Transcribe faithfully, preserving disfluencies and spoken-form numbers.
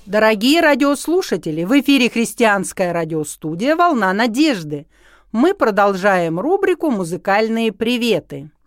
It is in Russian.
Дорогие радиослушатели, в эфире христианская радиостудия «Волна надежды». Мы продолжаем рубрику «Музыкальные приветы».